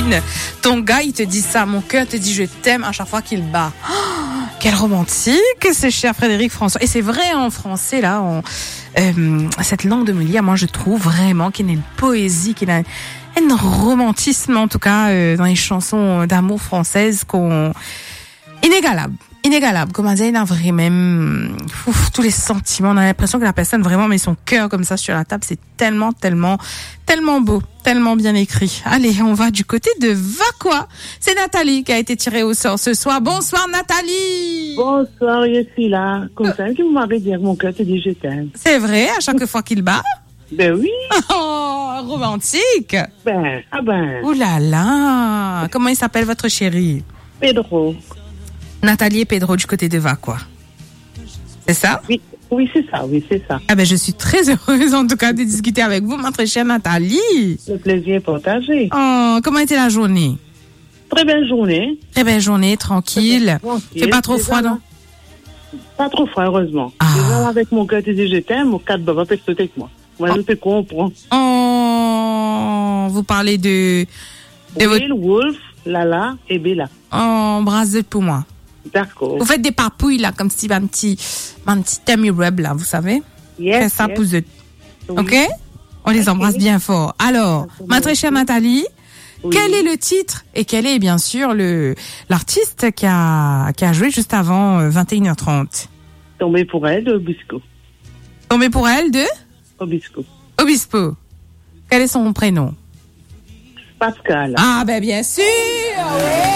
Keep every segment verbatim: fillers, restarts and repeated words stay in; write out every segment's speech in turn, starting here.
Céline. Ton gars, il te dit ça. Mon cœur te dit je t'aime à chaque fois qu'il bat. Oh, quel romantique, ce cher Frédéric François. Et c'est vrai en français, là, on, euh, cette langue de Molière, moi, je trouve vraiment qu'il y a une poésie, qu'il y a un romantisme, en tout cas, euh, dans les chansons d'amour françaises qu'on... inégalable. Inégalable, comme on dit, il a vraiment ouf, tous les sentiments. On a l'impression que la personne vraiment met son cœur comme ça sur la table. C'est tellement, tellement, tellement beau, tellement bien écrit. Allez, on va du côté de Vacquois. C'est Nathalie qui a été tirée au sort ce soir. Bonsoir Nathalie. Bonsoir, je suis là. Comme ça, que vous m'avez dit, mon cœur te dit je t'aime. C'est vrai, à chaque fois qu'il bat. Ben oui. Oh, romantique. Ben, ah ben. Ouh là là. Comment il s'appelle votre chéri? Pedro. Nathalie et Pedro du côté de Vacquois. C'est ça? Oui, oui, c'est ça, oui, c'est ça. Ah ben, je suis très heureuse, en tout cas, de discuter avec vous, ma très chère Nathalie. Le plaisir est partagé. Oh, comment était la journée? Très belle journée. Très belle journée, tranquille. Tranquille. C'est pas trop froid, non? Pas trop froid, heureusement. Ah. Déjà, avec mon cœur te dit je t'aime, mon quatre baba peut sauter avec moi. Moi, je te comprends. Oh, vous parlez de... de Will, votre... Wolf, Lala et Bella. Oh, brasse pour moi. D'accord. Vous faites des papouilles, là, comme si un petit, un petit Tammy Rub, là, vous savez? Yes, c'est ça, yes. pour eux. Oui. OK? On les embrasse Okay. bien fort. Alors, ma très chère Nathalie, oui. Quel est le titre et quel est, bien sûr, le, l'artiste qui a, qui a joué juste avant euh, vingt et une heures trente? Tombé pour elle de Obispo. Tombé pour elle de? Obispo. Obispo. Quel est son prénom? Pascal. Ah, ben, bien sûr! Ouais.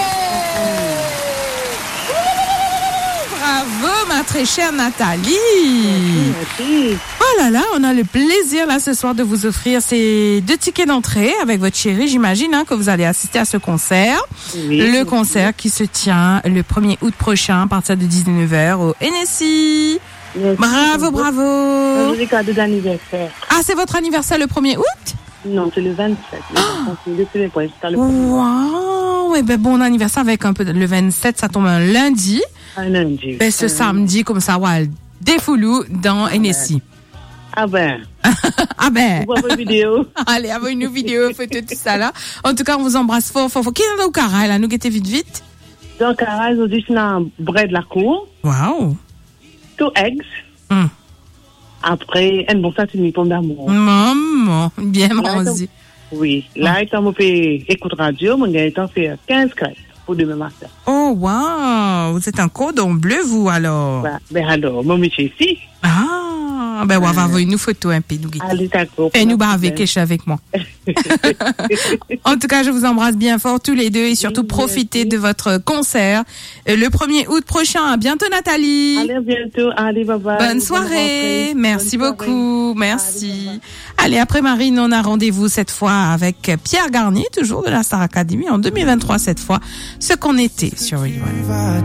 Bravo, ma très chère Nathalie. Merci, merci. Oh là là, on a le plaisir là ce soir de vous offrir ces deux tickets d'entrée avec votre chérie. J'imagine hein, que vous allez assister à ce concert. Oui, le oui, concert oui. qui se tient le premier août prochain à partir de dix-neuf heures au N S I. Merci. Bravo, bravo. Un joli cadeau d'anniversaire. Ah, c'est votre anniversaire le premier août? Non, c'est le vingt-sept. Oh. Le points, le Waouh, ouais, ben bon anniversaire avec un peu de... le vingt-sept, ça tombe un lundi. Un lundi. Ben ce un samedi comme ça, ouais, des foulous dans ah N S I. Ah ben. Ah ben. On voit vos vidéos. Allez, avec une vidéo, photo, tout ça là. En tout cas, on vous embrasse fort, fort, fort. Qui est là au carré là? Nous guettez vite, vite. Donc, Caral, aujourd'hui, c'est un bread de la cour. Waouh. Two eggs. Mm. Après, un bon satin de pomme d'amour. Maman, bien Là, mangé. Oui. Là, étant mon fait écoute radio, mon gars étant fait quinze crêpes pour demain matin. Oh, waouh. Vous êtes un cordon bleu, vous, alors. Bah, ben alors, mon métier ici. Ah, ben, on va avoir une photo, un peu, nous guetter. Allez, d'accord. Et nous, bah, avec, et avec moi. En tout cas, je vous embrasse bien fort tous les deux et surtout Oui, profitez merci. de votre concert euh, le premier août prochain. À bientôt, Nathalie. Allez, à bientôt. Allez, bye bye. Bonne soirée. Merci Bonne beaucoup. soirée. Merci. Allez, bye bye. Allez, après Marine, on a rendez-vous cette fois avec Pierre Garnier, toujours de la Star Academy, en deux mille vingt-trois cette fois, ce qu'on était sur Rewind.